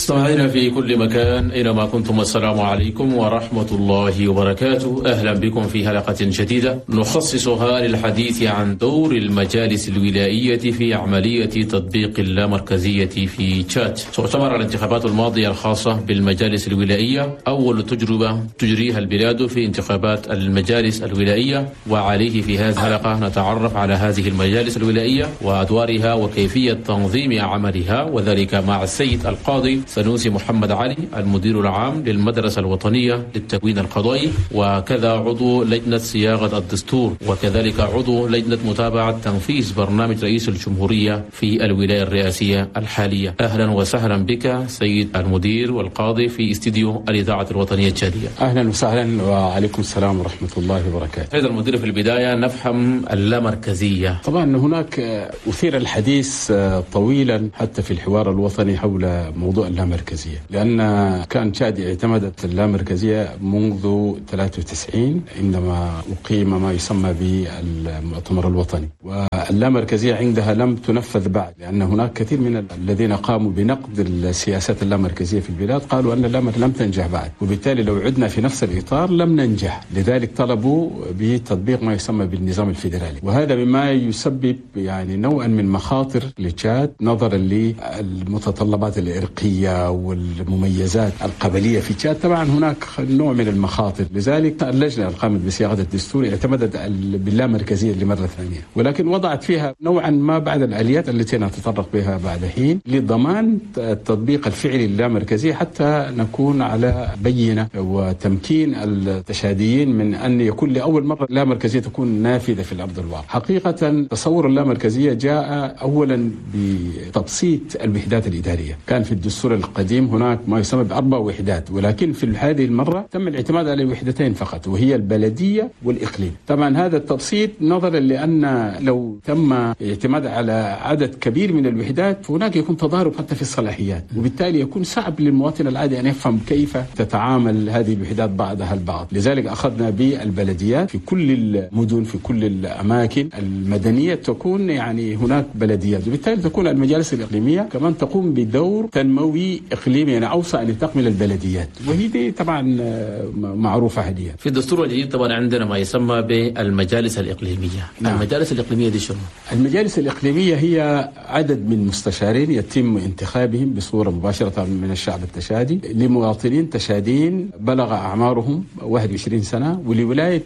مستمعينا في كل مكان أينما كنتم، السلام عليكم ورحمة الله وبركاته. أهلا بكم في حلقة جديدة نخصصها للحديث عن دور المجالس الولائية في عملية تطبيق اللامركزية في تشاد. تعتبر الانتخابات الماضية الخاصة بالمجالس الولائية أول تجربة تجريها البلاد في انتخابات المجالس الولائية، وعليه في هذه الحلقة نتعرف على هذه المجالس الولائية وأدوارها وكيفية تنظيم عملها، وذلك مع السيد القاضي سنوسي محمد علي المدير العام للمدرسة الوطنية للتكوين القضائي، وكذا عضو لجنة صياغة الدستور، وكذلك عضو لجنة متابعة تنفيذ برنامج رئيس الجمهورية في الولاية الرئاسية الحالية. أهلا وسهلا بك سيد المدير والقاضي في استديو الإذاعة الوطنية التشادية. أهلا وسهلا وعليكم السلام ورحمة الله وبركاته. سيد المدير، في البداية نفهم اللامركزية. طبعا هناك أثير الحديث طويلا حتى في الحوار الوطني حول موضوع اللامركزية، لأن كان تشاد اعتمدت اللامركزية منذ 93 عندما أقيم ما يسمى بالمؤتمر الوطني، واللامركزية عندها لم تنفذ بعد، لأن هناك كثير من الذين قاموا بنقد السياسات اللامركزية في البلاد قالوا أن اللامركزية لم تنجح بعد، وبالتالي لو عدنا في نفس الإطار لم ننجح. لذلك طلبوا بتطبيق ما يسمى بالنظام الفيدرالي، وهذا مما يسبب يعني نوعا من مخاطر لتشاد نظرا للمتطلبات العرقية والمميزات القبلية في تشاد. طبعا هناك نوع من المخاطر، لذلك اللجنة القامت بصياغة الدستور اعتمدت باللامركزية لمرة ثانية، ولكن وضعت فيها نوعا ما بعد الآليات التي نتطرق بها بعد حين لضمان التطبيق الفعلي للامركزية، حتى نكون على بينة وتمكين التشاديين من أن يكون لأول مرة اللامركزية تكون نافذة في الأرض الواقع. حقيقة تصور اللامركزية جاء أولا بتبسيط الوحدات الإدارية. كان في الدستور القديم هناك ما يسمى ب4 وحدات، ولكن في هذه المرة تم الاعتماد على وحدتين فقط، وهي البلدية والإقليم. طبعا هذا التبسيط نظرا لأن لو تم الاعتماد على عدد كبير من الوحدات فهناك يكون تضارب حتى في الصلاحيات، وبالتالي يكون صعب للمواطن العادي أن يفهم كيف تتعامل هذه الوحدات بعضها البعض. لذلك أخذنا بالبلديات في كل المدن، في كل الأماكن المدنية تكون يعني هناك بلديات، وبالتالي تكون المجالس الإقليمية كمان تقوم بدور تنموي إقليمي يعني أوسع لنطاق من البلديات، وهي طبعا معروفة حاليا. في الدستور الجديد طبعا عندنا ما يسمى بالمجالس الإقليمية. نعم. المجالس الإقليمية دي شنو؟ المجالس الإقليمية هي عدد من مستشارين يتم انتخابهم بصورة مباشرة من الشعب التشادي لمواطنين تشاديين بلغ أعمارهم 21 سنة ولولاية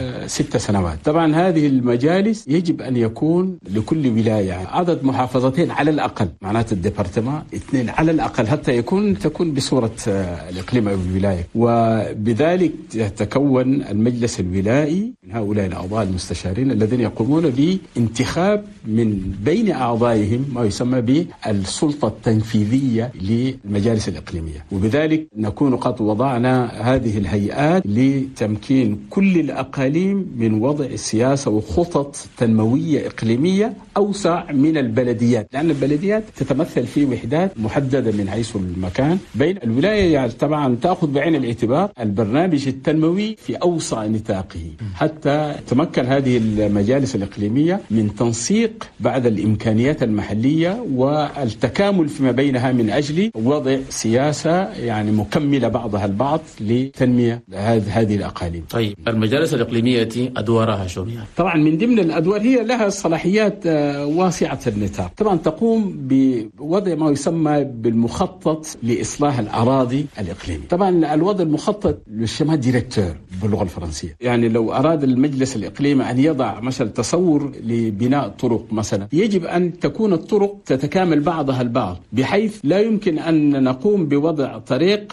6 سنوات. طبعا هذه المجالس يجب أن يكون لكل ولاية عدد محافظتين على الأقل، معناته الديبارتمان 2 على الأقل حتى تكون بصورة الإقليم أو الولاية، وبذلك يتكون المجلس الولائي من هؤلاء الأعضاء المستشارين الذين يقومون بانتخاب من بين أعضائهم ما يسمى بالسلطة التنفيذية للمجالس الإقليمية، وبذلك نكون قد وضعنا هذه الهيئات لتمكين كل الأقاليم من وضع سياسة وخطط تنموية إقليمية أوسع من البلديات، لأن البلديات تتمثل في وحدات محددة من حيث المكان، بين الولاية يعني طبعا تأخذ بعين الاعتبار البرنامج التنموي في أوسع نطاقه، حتى تمكن هذه المجالس الإقليمية من تنسيق بعد الإمكانيات المحلية والتكامل فيما بينها من أجل وضع سياسة يعني مكملة بعضها البعض لتنمية هذه الأقاليم. طيب المجالس الإقليمية أدوارها شو يعني؟ طبعا من ضمن الأدوار هي لها صلاحيات واسعة النطاق، طبعا تقوم بوضع ما يسمى بالمخطط لإصلاح الأراضي الإقليمي. طبعا الوضع المخطط للشمال ديريكتور باللغة الفرنسية، يعني لو أراد المجلس الإقليمي أن يضع مثلا تصور لبناء طرق مثلا، يجب أن تكون الطرق تتكامل بعضها البعض، بحيث لا يمكن أن نقوم بوضع طريق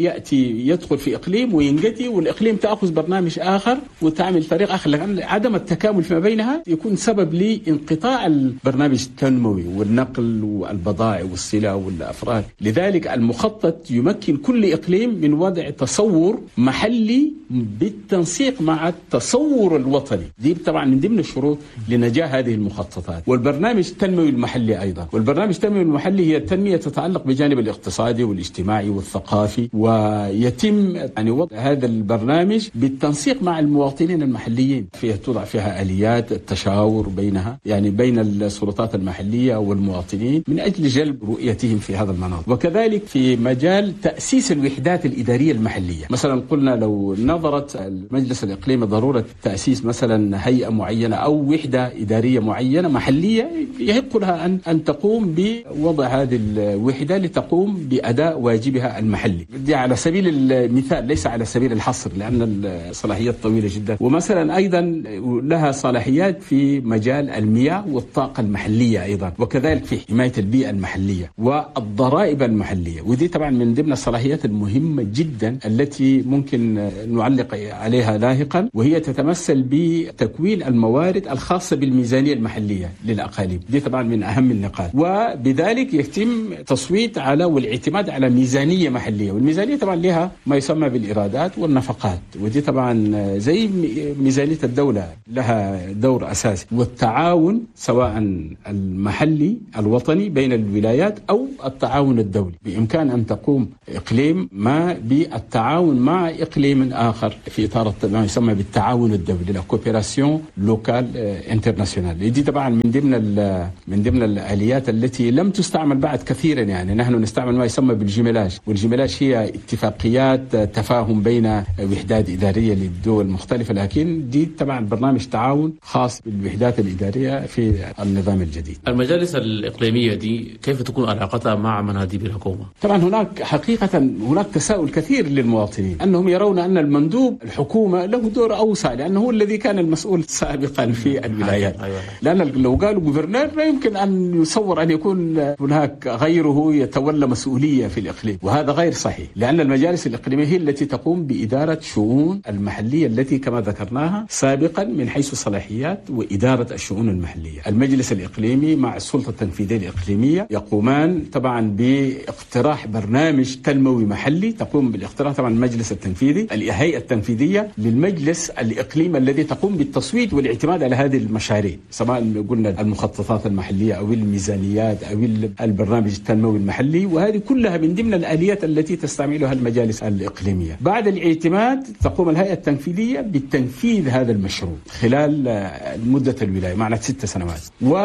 يدخل في إقليم وينقضي والإقليم تأخذ برنامج آخر وتعمل طريق آخر، لأن عدم التكامل فيما بينها يكون سبب لانقطاع البرنامج التنموي والنقل والبضائع والسلع والأفراد. لذلك المخطط يمكن كل إقليم من وضع تصور محلي بالتنسيق مع التصور الوطني. دي طبعا من ضمن الشروط لنجاح هذه المخططات. والبرنامج التنموي المحلي أيضا، والبرنامج التنموي المحلي هي التنمية تتعلق بجانب الاقتصادي والاجتماعي والثقافي، ويتم يعني وضع هذا البرنامج بالتنسيق مع المواطنين المحليين، توضع فيها آليات التشاور بينها يعني بين بين السلطات المحلية والمواطنين من أجل جلب رؤيتهم في هذا المناطق. وكذلك في مجال تأسيس الوحدات الإدارية المحلية، مثلا قلنا لو نظرت المجلس الإقليمي ضرورة تأسيس مثلا هيئة معينة أو وحدة إدارية معينة محلية، يحق لها أن تقوم بوضع هذه الوحدة لتقوم بأداء واجبها المحلي. دي على سبيل المثال ليس على سبيل الحصر، لأن الصلاحيات طويلة جدا. ومثلا أيضا لها صلاحيات في مجال المياه والطاقة المحلية أيضا، وكذلك في حماية البيئة المحلية والضرائب المحلية. ودي طبعا من ضمن الصلاحيات المهمة جدا التي ممكن نعلق عليها لاحقا، وهي تتمثل بتكوين الموارد الخاصة بالميزانية المحلية للأقاليم. دي طبعا من أهم النقاط، وبذلك يتم تصويت على والاعتماد على ميزانية محلية. والميزانية طبعا لها ما يسمى بالإيرادات والنفقات، ودي طبعا زي ميزانية الدولة لها دور أساسي. والتعاون سواء المحلي الوطني بين الولايات أو التعاون الدولي، بإمكان أن تقوم إقليم ما بالتعاون مع إقليم آخر في إطار ما يسمى بالتعاون الدولي، لا كوبيراسيون لوكال انترناسيونال. دي طبعا من ضمن الآليات التي لم تستعمل بعد كثيرا. يعني نحن نستعمل ما يسمى بالجملاج، والجملاج هي اتفاقيات تفاهم بين وحدات إدارية للدول المختلفة، لكن دي طبعا برنامج تعاون خاص بالوحدات الإدارية في النظام الجديد. المجالس الإقليمية دي كيف تكون علاقتها مع مناديب الحكومة؟ طبعا هناك تساؤل كثير للمواطنين أنهم يرون أن المندوب الحكومة له دور أوسع، لأنه هو الذي كان المسؤول سابقا في الولايات. لأن لو قالوا جوفرنر لا يمكن أن يصور أن يكون هناك غيره يتولى مسؤولية في الإقليم، وهذا غير صحيح، لأن المجالس الإقليمية هي التي تقوم بإدارة شؤون المحلية التي كما ذكرناها سابقا من حيث الصلاحيات وإدارة الشؤون المحلية. المجلس الإقليمي مع السلطة التنفيذية الإقليمية يقومان طبعا باقتراح برنامج تنموي محلي، تقوم بالاقتراح طبعا المجلس التنفيذي، الهيئة التنفيذية للمجلس الإقليمي الذي تقوم بالتصويت والاعتماد على هذه المشاريع، سواء قلنا المخططات المحلية أو الميزانيات أو البرنامج التنموي المحلي، وهذه كلها من ضمن الآليات التي تستعملها المجالس الإقليمية. بعد الاعتماد تقوم الهيئة التنفيذية بالتنفيذ هذا المشروع خلال مدة الولاية، معنى 6 سنوات.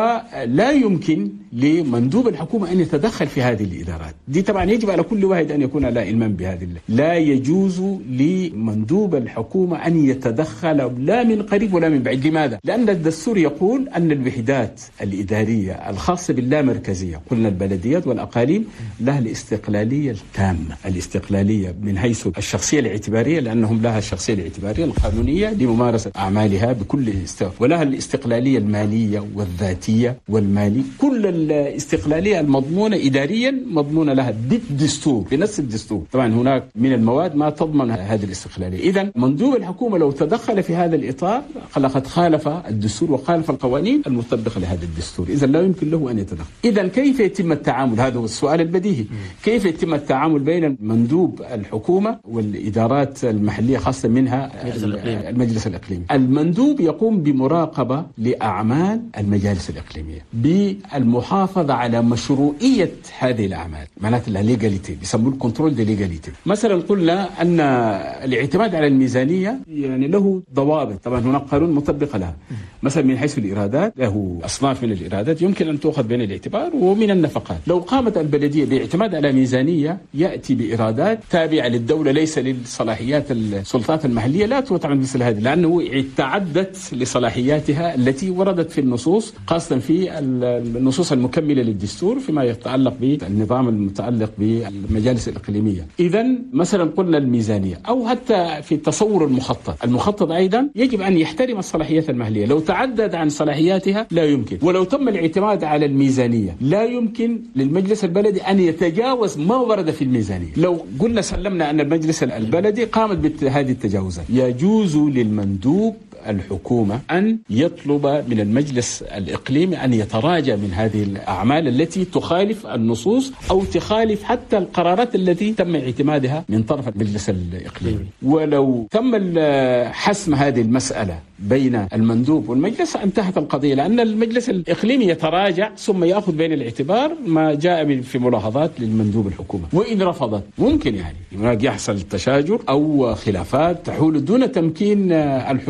ولا يمكن لمندوب الحكومة أن يتدخل في هذه الإدارات. دي طبعا يجب على كل واحد أن يكون على علم بهذه. لا يجوز لمندوب الحكومة أن يتدخل لا من قريب ولا من بعيد. لماذا؟ لأن الدستور يقول أن الوحدات الإدارية الخاصة باللامركزية، قلنا البلديات والأقاليم، لها الاستقلالية التامة، الاستقلالية من حيث الشخصية الاعتبارية، لأنهم لها الشخصية الاعتبارية القانونية لممارسة أعمالها بكل استواء، ولها الاستقلالية المالية والذاتية والمالي، كل الاستقلالية المضمونة إداريا مضمونة لها بالدستور، بنص الدستور. طبعا هناك من المواد ما تضمن هذه الاستقلالية. إذن مندوب الحكومة لو تدخل في هذا الإطار لقد خالف الدستور وخالف القوانين المطبقة لهذا الدستور، إذن لا يمكن له أن يتدخل. إذن كيف يتم التعامل؟ هذا هو السؤال البديهي. كيف يتم التعامل بين مندوب الحكومة والإدارات المحلية خاصة منها المجلس الإقليمي؟ المندوب يقوم بمراقبة لأعمال المجالس الإقليمية بالمحافظة على مشروعية هذه الأعمال، معناته الليغاليتي، بيسموه الكنترول دي ليغاليتي. مثلا قلنا أن الاعتماد على الميزانية يعني له ضوابط، طبعا هناك قانون مطبق لها. مثلا من حيث الإيرادات له أصناف من الإيرادات يمكن أن تأخذ بين الاعتبار، ومن النفقات. لو قامت البلدية باعتماد على ميزانية يأتي بإيرادات تابعة للدولة ليس للصلاحيات السلطات المحلية، لا تعمل مثل هذه، لأنه تعدت لصلاحياتها التي وردت في النصوص، خاصة في النصوص المكملة للدستور فيما يتعلق بالنظام المتعلق بالمجالس الإقليمية. إذن مثلا قلنا الميزانية، أو حتى في التصور المخطط أيضا يجب أن يحترم الصلاحيات المحلية. لو تعدد عن صلاحياتها لا يمكن. ولو تم الاعتماد على الميزانية لا يمكن للمجلس البلدي أن يتجاوز ما ورد في الميزانية. لو قلنا سلمنا أن المجلس البلدي قامت بهذه التجاوزات، يجوز للمندوب الحكومة أن يطلب من المجلس الإقليمي أن يتراجع من هذه الأعمال التي تخالف النصوص أو تخالف حتى القرارات التي تم اعتمادها من طرف المجلس الإقليمي. ولو تم حسم هذه المسألة بين المندوب والمجلس انتهت القضية، لأن المجلس الإقليمي يتراجع ثم يأخذ بين الاعتبار ما جاء في ملاحظات للمندوب الحكومة. وإن رفضت ممكن يعني يحصل تشاجر أو خلافات تحول دون تمكين الحصول على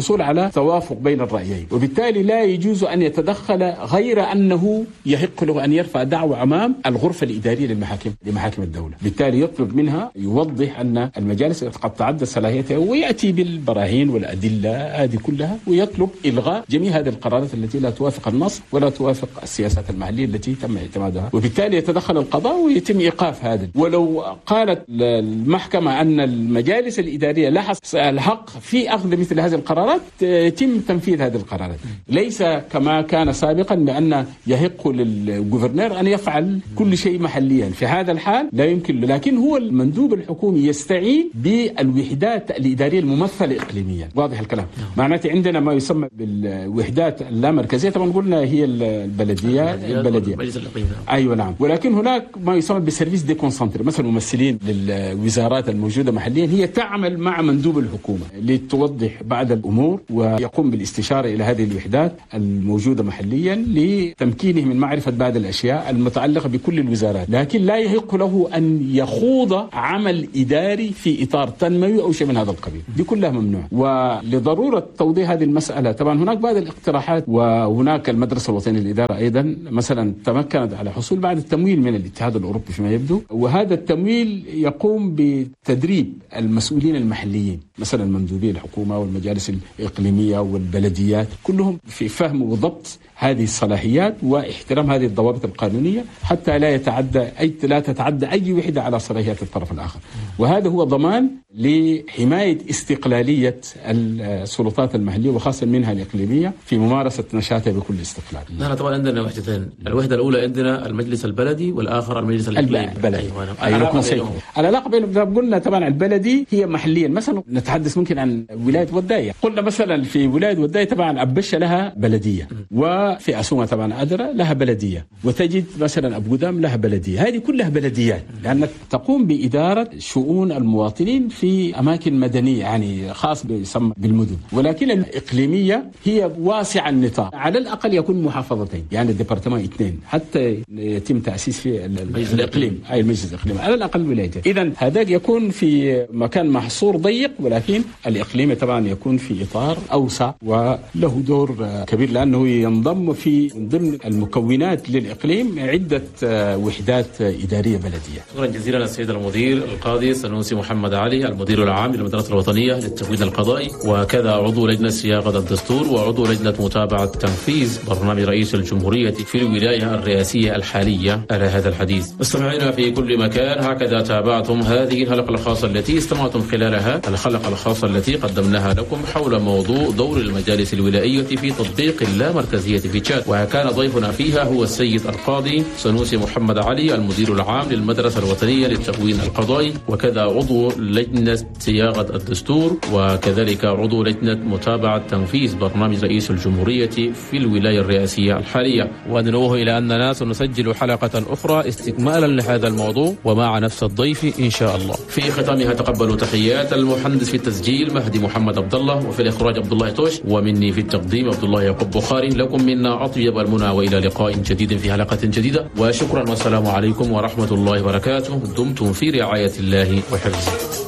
هذا توافق بين الرأيين، وبالتالي لا يجوز أن يتدخل غير أنه يحق له أن يرفع دعوة أمام الغرفة الإدارية لمحاكم الدولة. بالتالي يطلب منها يوضح أن المجالس قد تعدى صلاحيتها، ويأتي بالبراهين والأدلة هذه كلها، ويطلب إلغاء جميع هذه القرارات التي لا توافق النص ولا توافق السياسات المحلية التي تم اعتمادها، وبالتالي يتدخل القضاء ويتم إيقاف هذا. ولو قالت المحكمة أن المجالس الإدارية لها الحق في أخذ مثل هذه القرارات، يتم تنفيذ هذه القرارات، ليس كما كان سابقا بأن يحق للجوفرنر أن يفعل كل شيء محليا. في هذا الحال لا يمكن، لكن هو المندوب الحكومي يستعين بالوحدات الإدارية الممثلة إقليميا. واضح الكلام؟ معناته عندنا ما يسمى بالوحدات اللامركزية، طبعا قلنا هي البلدية أيوة نعم، ولكن هناك ما يسمى بالسيرفيس دي كونسنتري، مثلا ممثلين للوزارات الموجودة محليا، هي تعمل مع مندوب الحكومة لتوضح بعض الأمور ويقوم بالاستشارة إلى هذه الوحدات الموجودة محليا لتمكينه من معرفة بعض الأشياء المتعلقة بكل الوزارات، لكن لا يحق له أن يخوض عمل إداري في إطار تنموي أو شيء من هذا القبيل، دي كلها ممنوع. ولضرورة توضيح هذه المسألة طبعا هناك بعض الاقتراحات، وهناك المدرسة الوطنية للإدارة أيضا مثلا تمكنت على حصول بعض التمويل من الاتحاد الأوروبي فيما يبدو، وهذا التمويل يقوم بتدريب المسؤولين المحليين، مثلا مندوبي الحكومة والمجالس الإقليمية والبلديات، كلهم في فهم وضبط هذه الصلاحيات واحترام هذه الضوابط القانونية حتى لا تتعدى أي وحدة على صلاحيات الطرف الآخر. وهذا هو ضمان لحماية استقلالية السلطات المحلية وخاصة منها الإقليمية في ممارسة نشاطها بكل استقلال. نحن طبعا عندنا وحدتين، الوحدة الأولى عندنا المجلس البلدي والآخر المجلس الإقليمي. العلاقة بين قلنا طبعا البلدي هي محليا، مثلا نتحدث ممكن عن ولاية وداية، قلنا مثلا في ولاية وداية طبعا أبشة لها بلدية، وفي أسومة طبعا أدرى لها بلدية، وتجد مثلا أبو قدام لها بلدية، هذه كلها بلديات لأنك تقوم بإدارة شؤون المواطنين في أماكن مدنية يعني خاص بيسمى بالمدن. ولكن الإقليمية هي واسعة النطاق، على الأقل يكون محافظتين يعني الديبارتمان 2 حتى يتم تأسيس في الإقليم أي المجلس الإقليمي على الأقل ولايتين. إذن هذا يكون في مكان محصور ضيق، ولكن الإقليمي طبعا يكون في إطار أوسع وله دور كبير لأنه ينضم في ضمن المكونات للإقليم عدة وحدات إدارية بلدية. شكرا جزيلا السيد المدير القاضي سنوسي محمد علي، المدير العام للمدرسة الوطنية للتموين القضائي، وكذا عضو لجنة صياغة الدستور وعضو لجنة متابعة تنفيذ برنامج رئيس الجمهورية في الولاية الرئاسية الحالية على هذا الحديث. مستمعينا في كل مكان، هكذا تابعتم هذه الحلقة الخاصة التي استمعتم خلالها الحلقة الخاصة التي قدمناها لكم حول موضوع دور المجالس الولائية في تطبيق اللامركزية في تشاد، وكان ضيفنا فيها هو السيد القاضي سنوسي محمد علي، المدير العام للمدرسة الوطنية للتموين القضائي، وكذا عضو لجنة صياغة الدستور، وكذلك عضو لجنة متابعة تنفيذ برنامج رئيس الجمهورية في الولاية الرئاسية الحالية. وندعوه إلى أننا سنسجل حلقة أخرى استكمالا لهذا الموضوع ومع نفس الضيف إن شاء الله. في ختامها تقبلوا تحيات المهندس في التسجيل مهدي محمد عبد الله، وفي الإخراج عبد الله توش، ومني في التقديم عبد الله يعقوب بخاري. لكم منا أطيب المنى وإلى لقاء جديد في حلقة جديدة، وشكرا والسلام عليكم ورحمة الله وبركاته. دمتم في رعاية الله وحفظه.